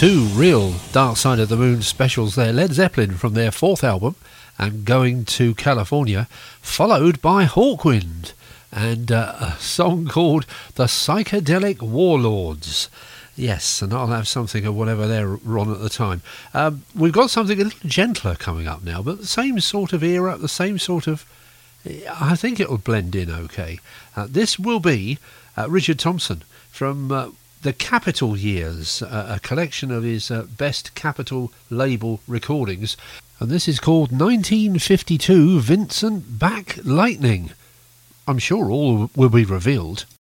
Two real Dark Side of the Moon specials there. Led Zeppelin from their fourth album, and Going to California, followed by Hawkwind and a song called The Psychedelic Warlords. Yes, and I'll have something of whatever they're on at the time. We've got something a little gentler coming up now, but the same sort of era, the same sort of... I think it'll blend in okay. This will be Richard Thompson from the Capitol Years, a collection of his best Capitol label recordings. And this is called 1952 Vincent Back Lightning. I'm sure all will be revealed.